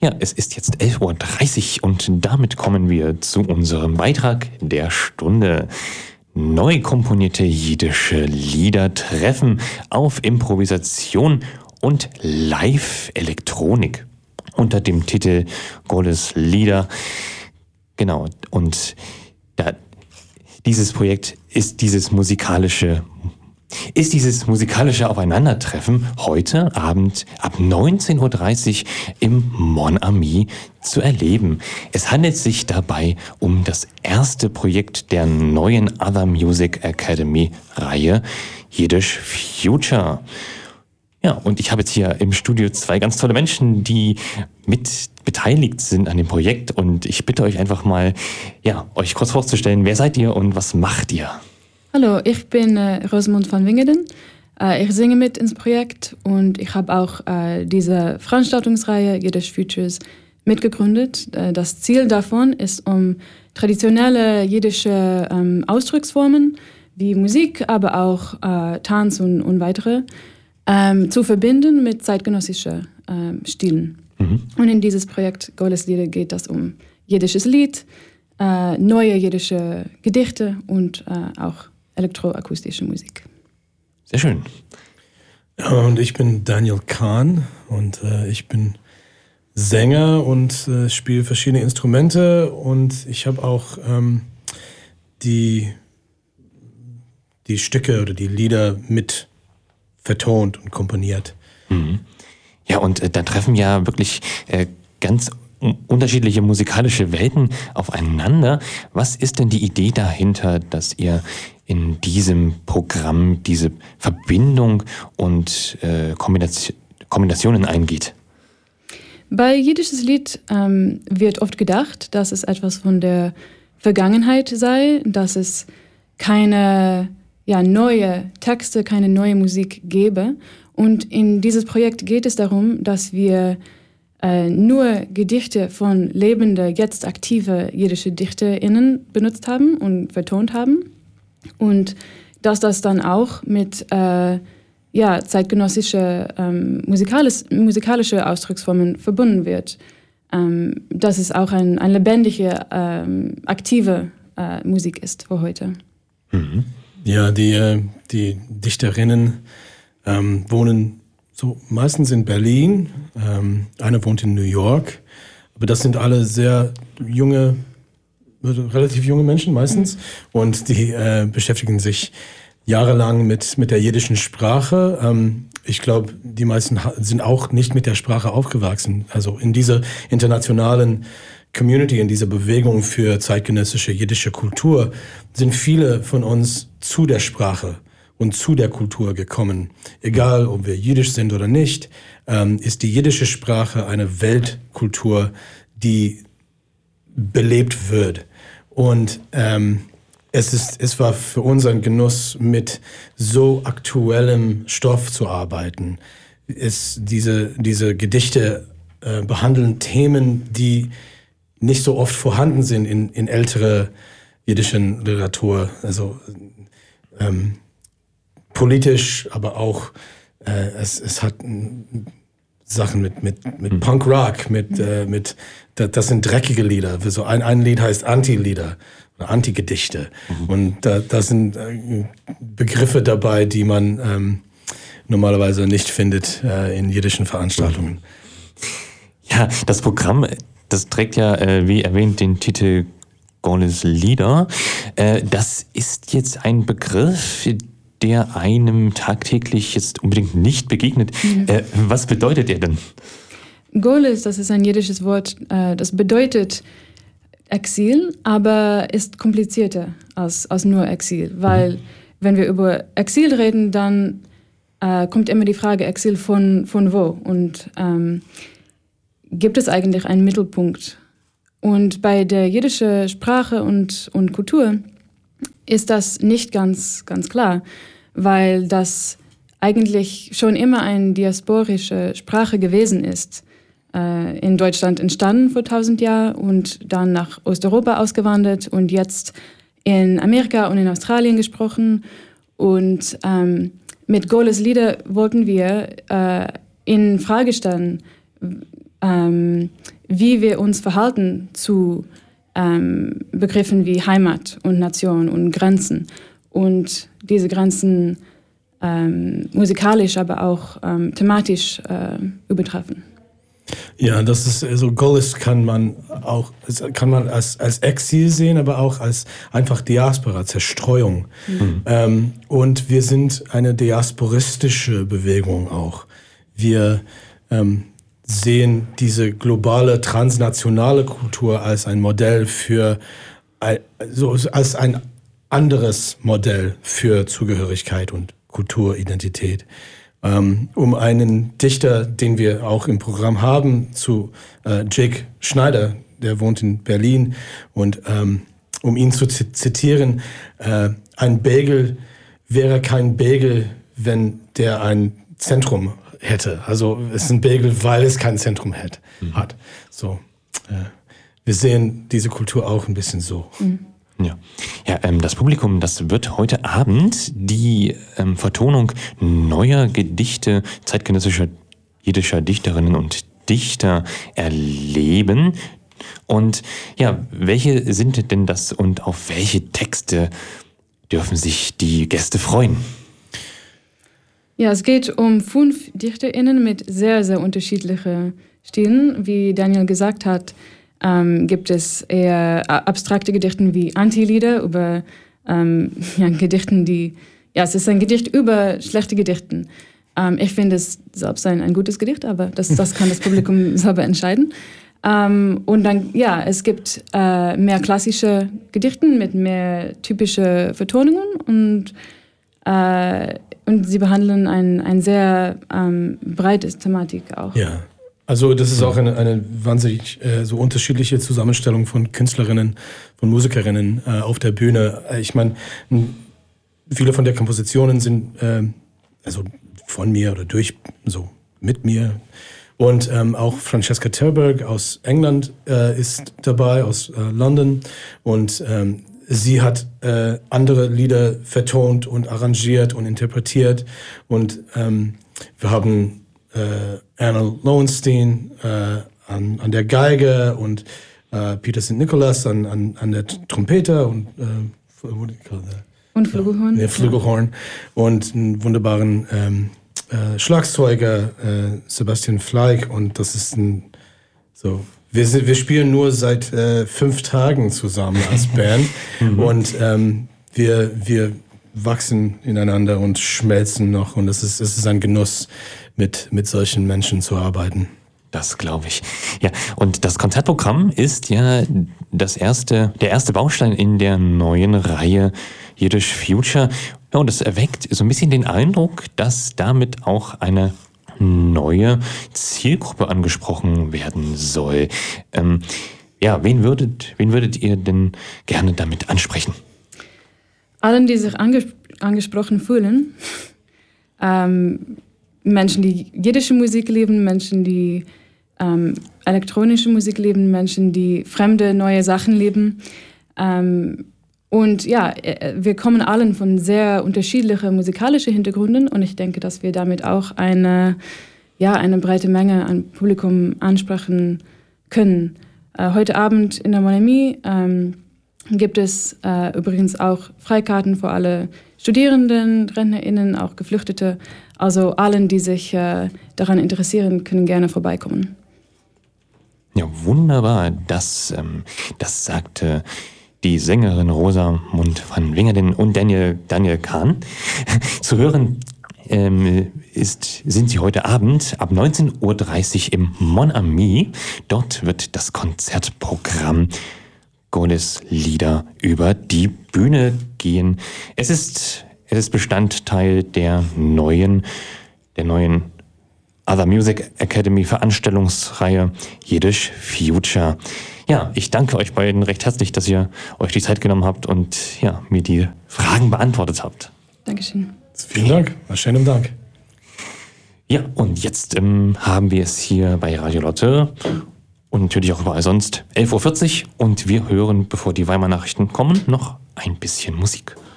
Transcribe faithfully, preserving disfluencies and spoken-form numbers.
Ja, es ist jetzt elf Uhr dreißig und damit kommen wir zu unserem Beitrag der Stunde. Neu komponierte jiddische Lieder treffen auf Improvisation und Live-Elektronik unter dem Titel Goles Lieder. Genau, und da, dieses Projekt ist dieses musikalische ist dieses musikalische Aufeinandertreffen heute Abend ab neunzehn Uhr dreißig im Mon Ami zu erleben. Es handelt sich dabei um das erste Projekt der neuen Other Music Academy Reihe Yiddish Future. Ja, und ich habe jetzt hier im Studio zwei ganz tolle Menschen, die mit beteiligt sind an dem Projekt, und ich bitte euch einfach mal, ja, euch kurz vorzustellen, wer seid ihr und was macht ihr? Hallo, ich bin äh, Rosamund van Wingerden. Äh, ich singe mit ins Projekt und ich habe auch äh, diese Veranstaltungsreihe Yiddish Futures mitgegründet. Äh, das Ziel davon ist, um traditionelle jiddische ähm, Ausdrucksformen wie Musik, aber auch äh, Tanz und, und weitere ähm, zu verbinden mit zeitgenössischen ähm, Stilen. Mhm. Und in dieses Projekt Goles Lieder geht es um jiddisches Lied, äh, neue jiddische Gedichte und äh, auch elektroakustische Musik. Sehr schön. Ja, und ich bin Daniel Kahn und äh, ich bin Sänger und äh, spiele verschiedene Instrumente, und ich habe auch ähm, die, die Stücke oder die Lieder mit vertont und komponiert. Mhm. Ja, und äh, da treffen ja wirklich äh, ganz unterschiedliche musikalische Welten aufeinander. Was ist denn die Idee dahinter, dass ihr in diesem Programm diese Verbindung und äh, Kombination, Kombinationen eingeht? Bei jiddisches Lied ähm, wird oft gedacht, dass es etwas von der Vergangenheit sei, dass es keine ja, neue Texte, keine neue Musik gäbe. Und in dieses Projekt geht es darum, dass wir äh, nur Gedichte von lebenden, jetzt aktive jiddische DichterInnen benutzt haben und vertont haben. Und dass das dann auch mit äh, ja, zeitgenössische ähm, musikalisch, musikalische Ausdrucksformen verbunden wird. Ähm, dass es auch ein, eine lebendige, ähm, aktive äh, Musik ist für heute. Mhm. Ja, die, äh, die Dichterinnen ähm, wohnen so meistens in Berlin, ähm, einer wohnt in New York, aber das sind alle sehr junge, relativ junge Menschen meistens, mhm. und die äh, beschäftigen sich jahrelang mit, mit der jiddischen Sprache. Ähm, ich glaube, die meisten sind auch nicht mit der Sprache aufgewachsen. Also in dieser internationalen Community, in dieser Bewegung für zeitgenössische jiddische Kultur sind viele von uns zu der Sprache und zu der Kultur gekommen. Egal, ob wir jiddisch sind oder nicht, ähm, ist die jiddische Sprache eine Weltkultur, die belebt wird. Und ähm, es ist, es war für uns ein Genuss, mit so aktuellem Stoff zu arbeiten. Es, diese, diese Gedichte äh, behandeln Themen, die nicht so oft vorhanden sind in, in ältere jiddischen Literatur. Also ähm, politisch, aber auch äh, es, es hat Sachen mit, mit, mit Punk-Rock, mit, äh, mit das, das sind dreckige Lieder. So ein, ein Lied heißt Anti-Lieder oder Anti-Gedichte. Mhm. Und da, da sind äh, Begriffe dabei, die man ähm, normalerweise nicht findet äh, in jiddischen Veranstaltungen. Ja, das Programm, das trägt ja, äh, wie erwähnt, den Titel Goles Lieder. Äh, das ist jetzt ein Begriff, der einem tagtäglich jetzt unbedingt nicht begegnet. Mhm. Äh, was bedeutet er denn? Goles, das ist ein jiddisches Wort, äh, das bedeutet Exil, aber ist komplizierter als, als nur Exil. Weil mhm. wenn wir über Exil reden, dann äh, kommt immer die Frage, Exil von, von wo? Und ähm, gibt es eigentlich einen Mittelpunkt? Und bei der jiddischen Sprache und, und Kultur ist das nicht ganz, ganz klar, weil das eigentlich schon immer eine diasporische Sprache gewesen ist. Äh, in Deutschland entstanden vor tausend Jahren und dann nach Osteuropa ausgewandert und jetzt in Amerika und in Australien gesprochen. Und ähm, mit Goles Lieder wollten wir äh, in Frage stellen, ähm, wie wir uns verhalten zu ähm, Begriffen wie Heimat und Nation und Grenzen und diese Grenzen ähm, musikalisch, aber auch ähm, thematisch äh, übertreffen. Ja, das ist, also Golis kann man auch, kann man als, als Exil sehen, aber auch als einfach Diaspora, Zerstreuung. Mhm. Ähm, und wir sind eine diasporistische Bewegung auch. Wir ähm, sehen diese globale, transnationale Kultur als ein Modell für, so als ein anderes Modell für Zugehörigkeit und Kulturidentität. Um einen Dichter, den wir auch im Programm haben, zu äh, Jake Schneider, der wohnt in Berlin, und ähm, um ihn zu zitieren, äh, ein Bagel wäre kein Bagel, wenn der ein Zentrum hätte. Also es ist ein Bagel, weil es kein Zentrum hat. Mhm. hat. So, äh, wir sehen diese Kultur auch ein bisschen so. Mhm. Ja, ja ähm, das Publikum, das wird heute Abend die ähm, Vertonung neuer Gedichte zeitgenössischer jiddischer Dichterinnen und Dichter erleben. Und ja, welche sind denn das und auf welche Texte dürfen sich die Gäste freuen? Ja, es geht um fünf DichterInnen mit sehr, sehr unterschiedlichen Stilen. Wie Daniel gesagt hat, Ähm, gibt es eher abstrakte Gedichte wie Antilieder über ähm, ja, Gedichten, die, ja, es ist ein Gedicht über schlechte Gedichten. Ähm, ich finde es selbst ein, ein gutes Gedicht, aber das, das kann das Publikum selber entscheiden. Ähm, und dann, ja, es gibt äh, mehr klassische Gedichte mit mehr typische Vertonungen und, äh, und sie behandeln ein, ein sehr ähm, breites Thematik auch. Ja. Also das ist auch eine, eine wahnsinnig äh, so unterschiedliche Zusammenstellung von Künstlerinnen, von Musikerinnen äh, auf der Bühne. Ich meine, viele von der Kompositionen sind äh, also von mir oder durch, so mit mir. Und ähm, auch Francesca Terberg aus England äh, ist dabei, aus äh, London. Und ähm, sie hat äh, andere Lieder vertont und arrangiert und interpretiert. Und ähm, wir haben Uh, Anna Lowenstein uh, an, an der Geige und uh, Peter Sankt Nicholas an, an, an der Trompete und, uh, und Flügelhorn. Ja, Flügelhorn. Ja. Und einen wunderbaren ähm, äh, Schlagzeuger, äh, Sebastian Fleig. Und das ist ein, so, wir, sind, wir spielen nur seit äh, fünf Tagen zusammen als Band. mhm. Und ähm, wir, wir wachsen ineinander und schmelzen noch. Und es ist, es ist ein Genuss, mit, mit solchen Menschen zu arbeiten. Das glaube ich. Ja, und das Konzertprogramm ist ja das erste, der erste Baustein in der neuen Reihe Yiddish Future. Ja, und es erweckt so ein bisschen den Eindruck, dass damit auch eine neue Zielgruppe angesprochen werden soll. Ähm, ja, wen würdet, wen würdet ihr denn gerne damit ansprechen? Allen, die sich anges- angesprochen fühlen, ähm, Menschen, die jiddische Musik lieben, Menschen, die ähm, elektronische Musik lieben, Menschen, die fremde, neue Sachen lieben. Ähm, und ja, wir kommen allen von sehr unterschiedlichen musikalischen Hintergründen und ich denke, dass wir damit auch eine, ja, eine breite Menge an Publikum ansprechen können. Äh, heute Abend in der Monami ähm, gibt es äh, übrigens auch Freikarten für alle Studierenden, RentnerInnen, auch Geflüchtete. Also allen, die sich äh, daran interessieren, können gerne vorbeikommen. Ja, wunderbar. Das, ähm, das sagte die Sängerin Rosamund van Wingerden und Daniel, Daniel Kahn. Zu hören ähm, ist, sind sie heute Abend ab neunzehn Uhr dreißig im Mon Ami. Dort wird das Konzertprogramm Golis Lieder über die Bühne gehen. Es ist, es ist Bestandteil der neuen, der neuen Other Music Academy Veranstaltungsreihe Yiddish Future. Ja, ich danke euch beiden recht herzlich, dass ihr euch die Zeit genommen habt und ja, mir die Fragen beantwortet habt. Dankeschön. Vielen Dank. Schönen Dank. Ja, und jetzt ähm, haben wir es hier bei Radio Lotte und natürlich auch überall sonst elf Uhr vierzig und wir hören, bevor die Weimar Nachrichten kommen, noch ein bisschen Musik.